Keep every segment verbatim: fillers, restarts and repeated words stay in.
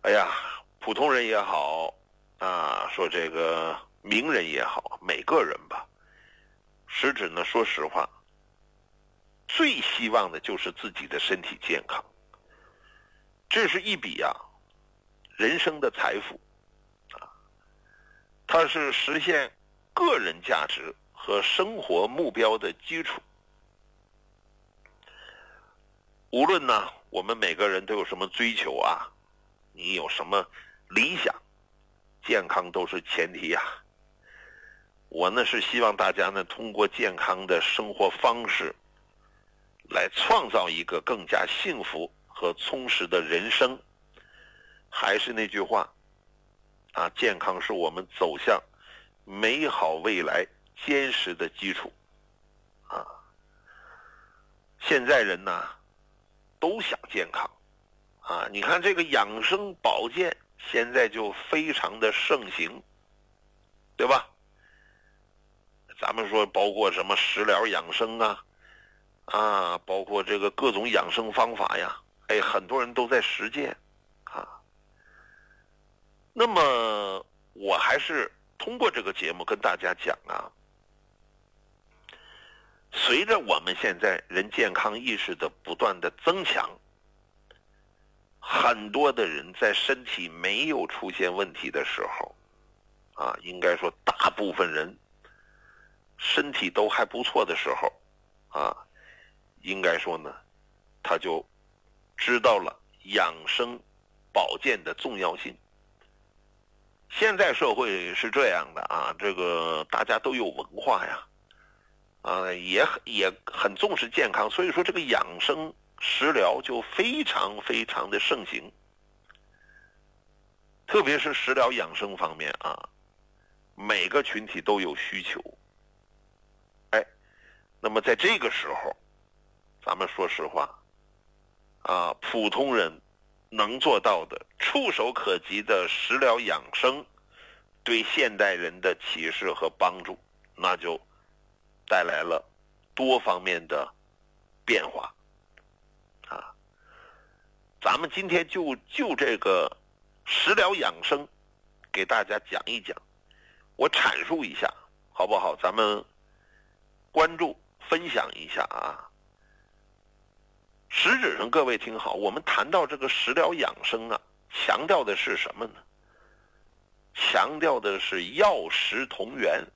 哎呀，普通人也好啊，说这个名人也好，每个人吧，实质呢，说实话，最希望的就是自己的身体健康。这是一笔啊人生的财富啊，它是实现个人价值和生活目标的基础。无论呢我们每个人都有什么追求啊，你有什么理想，健康都是前提呀、啊。我呢是希望大家呢通过健康的生活方式来创造一个更加幸福和充实的人生。还是那句话啊，健康是我们走向美好未来坚实的基础啊。现在人呢都想健康啊，你看这个养生保健现在就非常的盛行，对吧？咱们说包括什么食疗养生啊，啊，包括这个各种养生方法呀，哎，很多人都在实践啊。那么我还是通过这个节目跟大家讲啊，随着我们现在人健康意识的不断的增强，很多的人在身体没有出现问题的时候啊，应该说大部分人身体都还不错的时候啊，应该说呢他就知道了养生保健的重要性。现在社会是这样的啊，这个大家都有文化呀，啊，也也很重视健康，所以说这个养生食疗就非常非常的盛行。特别是食疗养生方面啊，每个群体都有需求。哎，那么在这个时候，咱们说实话啊，普通人能做到的触手可及的食疗养生对现代人的启示和帮助，那就带来了多方面的变化啊。咱们今天就就这个食疗养生给大家讲一讲，我阐述一下好不好？咱们关注分享一下啊。实质上各位听好，我们谈到这个食疗养生啊，强调的是什么呢？强调的是药食同源，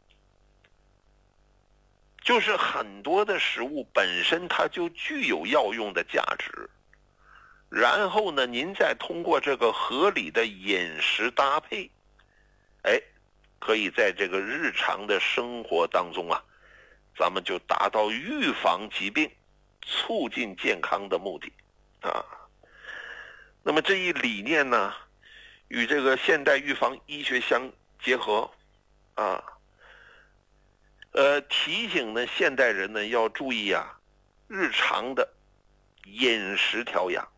就是很多的食物本身它就具有药用的价值，然后呢您再通过这个合理的饮食搭配，哎，可以在这个日常的生活当中啊，咱们就达到预防疾病促进健康的目的啊。那么这一理念呢与这个现代预防医学相结合啊，呃，提醒呢现代人呢要注意啊日常的饮食调养。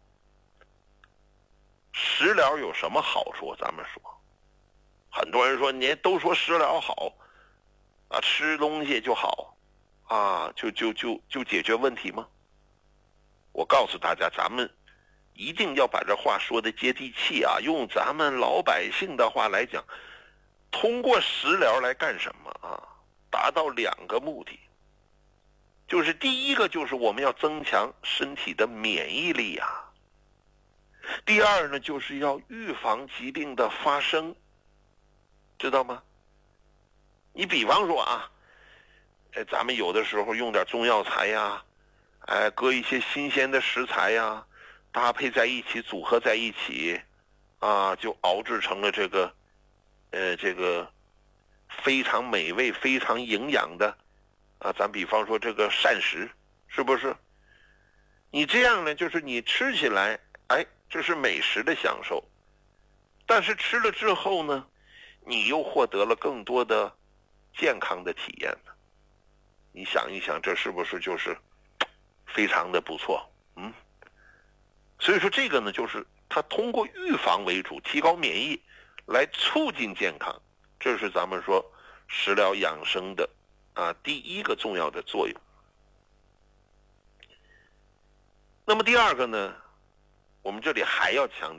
食疗有什么好处？咱们说，很多人说你都说食疗好啊，吃东西就好啊，就就就就解决问题吗？我告诉大家，咱们一定要把这话说的接地气啊，用咱们老百姓的话来讲，通过食疗来干什么啊？达到两个目的，就是第一个就是我们要增强身体的免疫力啊，第二呢就是要预防疾病的发生，知道吗？你比方说啊，哎，咱们有的时候用点中药材呀，哎，搁一些新鲜的食材呀，搭配在一起，组合在一起，啊，就熬制成了这个，呃，这个非常美味、非常营养的，啊，咱比方说这个膳食，是不是？你这样呢，就是你吃起来，哎，这是美食的享受，但是吃了之后呢，你又获得了更多的健康的体验呢。你想一想，这是不是就是非常的不错？嗯，所以说这个呢，就是它通过预防为主，提高免疫，来促进健康，这是咱们说食疗养生的啊第一个重要的作用。那么第二个呢，我们这里还要强调